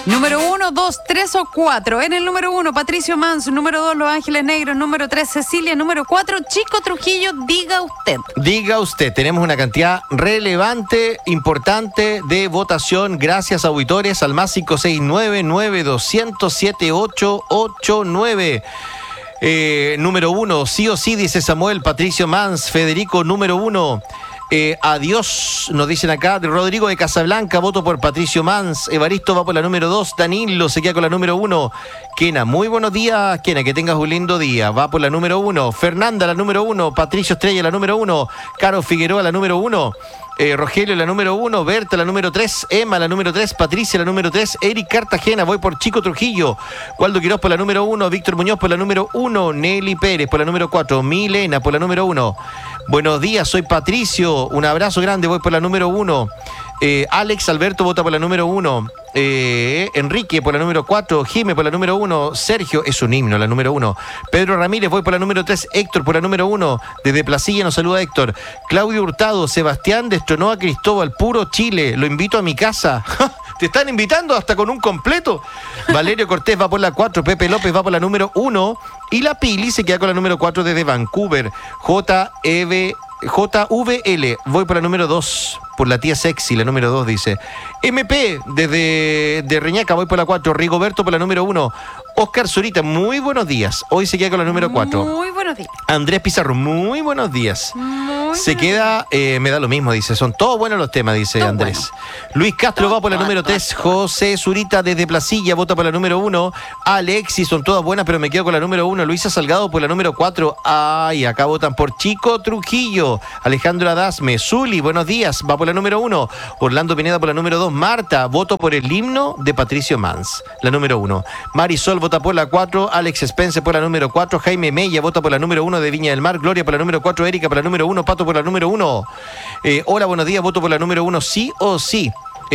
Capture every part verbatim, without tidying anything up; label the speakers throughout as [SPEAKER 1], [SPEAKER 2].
[SPEAKER 1] Número uno, dos, tres o cuatro. En el número uno, Patricio Mans. Número dos, Los Ángeles Negros. Número tres, Cecilia. Número cuatro, Chico Trujillo. Diga usted.
[SPEAKER 2] Diga usted. Tenemos una cantidad relevante, importante de votación. Gracias, auditores, al más cinco seis nueve, nueve dos cero cero, siete ocho ocho nueve. Eh, número uno, sí o sí, dice Samuel. Patricio Mans. Federico, número uno. Eh, adiós, nos dicen acá, de Rodrigo de Casablanca, voto por Patricio Mans. Evaristo va por la número dos, Danilo se queda con la número uno. Kena, muy buenos días, Kena, que tengas un lindo día. Va por la número uno. Fernanda, la número uno. Patricio Estrella, la número uno. Caro Figueroa, la número uno. Eh, Rogelio, la número uno. Berta, la número tres. Emma, la número tres. Patricia, la número tres. Eric Cartagena, voy por Chico Trujillo. Waldo Quiroz por la número uno. Víctor Muñoz por la número uno. Nelly Pérez por la número cuatro. Milena por la número uno. Buenos días, soy Patricio. Un abrazo grande, voy por la número uno. Eh, Alex Alberto vota por la número uno. Eh, Enrique por la número cuatro. Jime por la número uno. Sergio es un himno, la número uno. Pedro Ramírez, voy por la número tres. Héctor por la número uno. Desde Placilla nos saluda Héctor. Claudio Hurtado, Sebastián destronó a Cristóbal, puro Chile. Lo invito a mi casa. Te están invitando hasta con un completo. Valerio Cortés va por la cuatro. Pepe López va por la número uno. Y la Pili se queda con la número cuatro desde Vancouver. J E V J V L, voy por la número dos, por la tía sexy, la número dos dice. M P, desde de Reñaca, voy por la cuatro. Rigoberto por la número uno. Oscar Zurita, muy buenos días. Hoy se queda con la número cuatro.
[SPEAKER 1] Muy buenos días.
[SPEAKER 2] Andrés Pizarro, muy buenos días.
[SPEAKER 1] Muy
[SPEAKER 2] se
[SPEAKER 1] buenos
[SPEAKER 2] queda, eh, me da lo mismo, dice. Son todos buenos los temas, dice
[SPEAKER 1] Todo
[SPEAKER 2] Andrés.
[SPEAKER 1] bueno.
[SPEAKER 2] Luis Castro
[SPEAKER 1] Todo
[SPEAKER 2] va por la
[SPEAKER 1] bueno,
[SPEAKER 2] número
[SPEAKER 1] todo
[SPEAKER 2] tres. José Zurita desde Placilla, vota por la número uno. Alexis, son todas buenas, pero me quedo con la número uno. Luisa Salgado por la número cuatro. Ay, acá votan por Chico Trujillo. Alejandro Adasme. Zuli, buenos días, va por la número uno. Orlando Pineda por la número dos. Marta, voto por el himno de Patricio Mans, la número uno. Marisol vota por la cuatro. Alex Spence por la número cuatro. Jaime Mella vota por la número uno de Viña del Mar. Gloria por la número cuatro. Erika por la número uno. Pato por la número uno. Eh, hola, buenos días, voto por la número uno, sí o sí.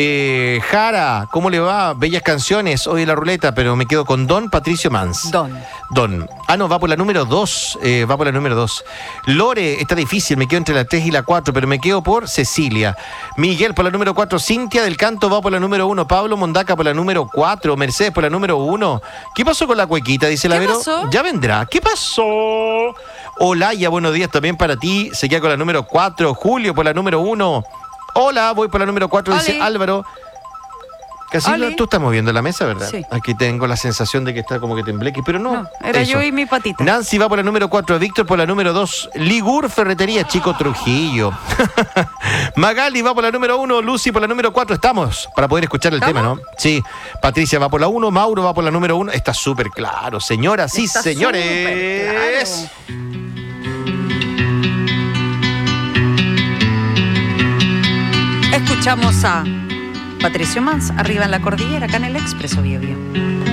[SPEAKER 2] Eh, Jara, ¿cómo le va? Bellas canciones, hoy en la ruleta, pero me quedo con Don Patricio Mans.
[SPEAKER 1] Don.
[SPEAKER 2] Don. Ah, no, va por la número dos. Eh, va por la número dos. Lore, está difícil, me quedo entre la tres y la cuatro, pero me quedo por Cecilia. Miguel por la número cuatro. Cintia del Canto va por la número uno. Pablo Mondaca por la número cuatro. Mercedes por la número uno. ¿Qué pasó con la cuequita? Dice la
[SPEAKER 1] ¿Qué
[SPEAKER 2] Vero.
[SPEAKER 1] pasó?
[SPEAKER 2] Ya vendrá. ¿Qué pasó? Olaya, buenos días también para ti. Se queda con la número cuatro. Julio por la número uno. Hola, voy por la número cuatro, dice
[SPEAKER 1] Oli.
[SPEAKER 2] Álvaro. Casilda,
[SPEAKER 1] Oli.
[SPEAKER 2] tú estás moviendo la mesa, ¿verdad?
[SPEAKER 1] Sí.
[SPEAKER 2] Aquí tengo la sensación de que está como que tembleque, pero no.
[SPEAKER 1] No, era
[SPEAKER 2] Eso.
[SPEAKER 1] yo y mi patita.
[SPEAKER 2] Nancy va por la número cuatro, Víctor por la número dos, Ligur Ferretería, Chico Trujillo. Magali va por la número uno, Lucy por la número cuatro. Estamos para poder escuchar el tema, ¿no? Sí. Patricia va por la uno, Mauro va por la número uno. Está súper claro, señoras y
[SPEAKER 1] Está
[SPEAKER 2] señores.
[SPEAKER 1] súper claro. Escuchamos a Patricio Mans, arriba en la cordillera, acá en el Expreso Bio Bio.